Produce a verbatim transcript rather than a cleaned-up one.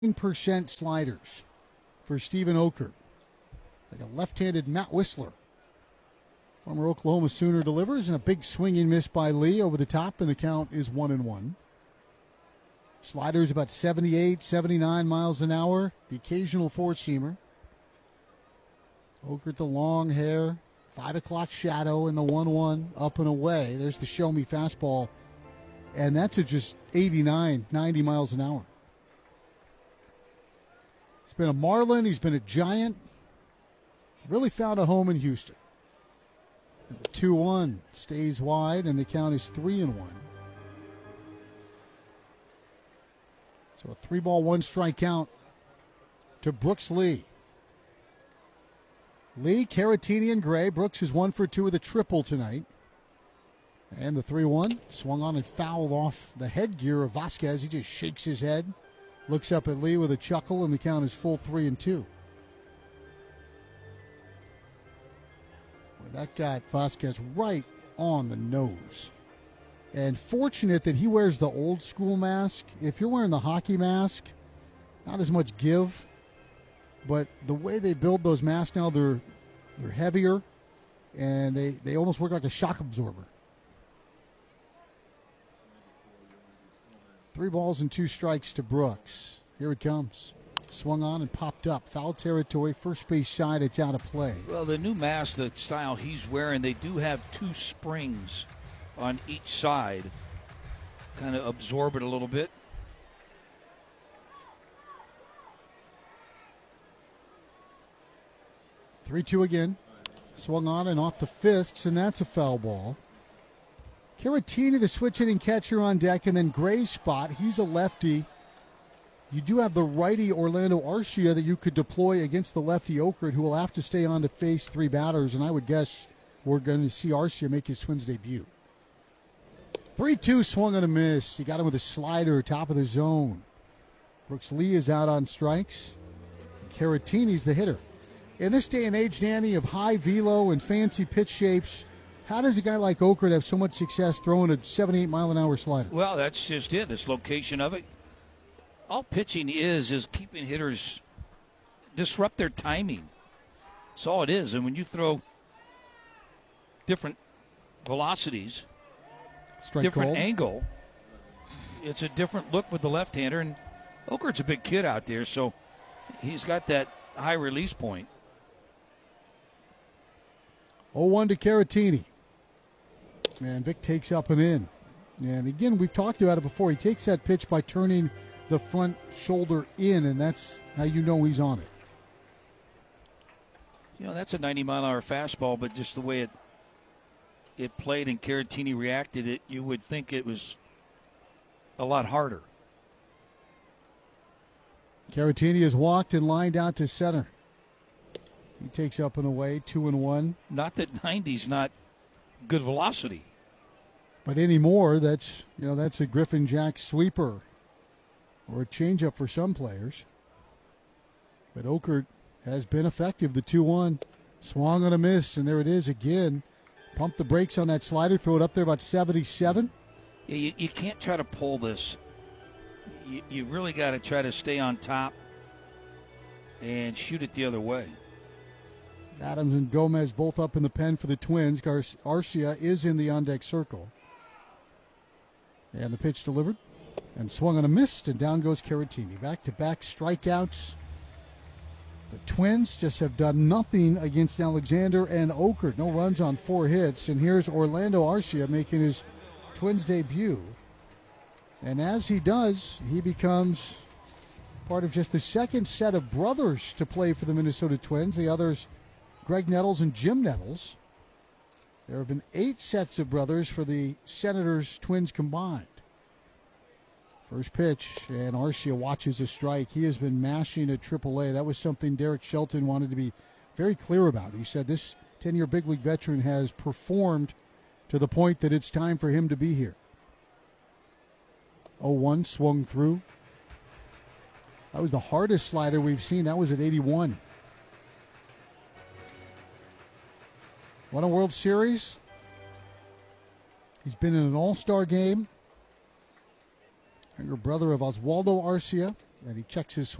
percent sliders for Steven Okert. Like a left-handed Matt Whistler. Former Oklahoma Sooner delivers, and a big swinging miss by Lee over the top, and the count is one and one. Sliders about seventy-eight, seventy-nine miles an hour. The occasional four-seamer. Okert, the long hair, five o'clock shadow, and the one one up and away. There's the show me fastball, and that's at just eighty-nine, ninety miles an hour. He's been a Marlin. He's been a Giant. Really found a home in Houston. And the two one stays wide, and the count is three and one. So a three ball, one strike count to Brooks Lee. Lee, Caratini, and Gray. Brooks is one for two with a triple tonight. And the three one swung on and fouled off the headgear of Vasquez. He just shakes his head, looks up at Lee with a chuckle, and the count is full three and two. Well, that got Vasquez right on the nose. And fortunate that he wears the old school mask. If you're wearing the hockey mask, not as much give. But the way they build those masks now, they're they're heavier, and they, they almost work like a shock absorber. Three balls and two strikes to Brooks. Here it comes. Swung on and popped up. Foul territory, first base side, it's out of play. Well, the new mask, the style he's wearing, they do have two springs on each side. Kind of absorb it a little bit. three two again. Swung on and off the fists, and that's a foul ball. Caratini, the switch hitting catcher, on deck, and then Gray's spot. He's a lefty. You do have the righty Orlando Arcia that you could deploy against the lefty Okert, who will have to stay on to face three batters, and I would guess we're going to see Arcia make his Twins debut. three two swung on a miss. He got him with a slider, top of the zone. Brooks Lee is out on strikes. Caratini's the hitter. In this day and age, Danny, of high velo and fancy pitch shapes, how does a guy like Okert have so much success throwing a seventy-eight mile an hour slider? Well, that's just it. This location of it. All pitching is is keeping hitters disrupt their timing. That's all it is. And when you throw different velocities, Strike different called. angle, it's a different look with the left-hander. And Okert's a big kid out there, so he's got that high release point. oh one to Caratini. And Vic takes up and in. And again, we've talked about it before. He takes that pitch by turning the front shoulder in, and that's how you know he's on it. You know, that's a ninety mile an hour fastball, but just the way it it played and Caratini reacted, it you would think it was a lot harder. Caratini has walked and lined out to center. He takes up and away, two and one. Not that ninety's not good velocity. But anymore, that's you know that's a Griffin Jack sweeper or a changeup for some players. But Okert has been effective. The two one swung on a miss, and there it is again. Pump the brakes on that slider, throw it up there about seventy-seven. Yeah, you, you can't try to pull this. You, you really got to try to stay on top and shoot it the other way. Adams and Gomez both up in the pen for the Twins. Gar- Arcia is in the on-deck circle. And the pitch delivered and swung on a miss, and down goes Caratini. Back-to-back strikeouts. The Twins just have done nothing against Alexander and Okert. No runs on four hits. And here's Orlando Arcia making his Twins debut. And as he does, he becomes part of just the second set of brothers to play for the Minnesota Twins. The others, Greg Nettles and Jim Nettles. There have been eight sets of brothers for the Senators Twins combined. First pitch, and Arcia watches a strike. He has been mashing at triple A. That was something Derek Shelton wanted to be very clear about. He said this ten-year big league veteran has performed to the point that it's time for him to be here. oh one swung through. That was the hardest slider we've seen. That was at eighty-one. Won a World Series. He's been in an all-star game. Younger brother of Oswaldo Arcia, And he checks his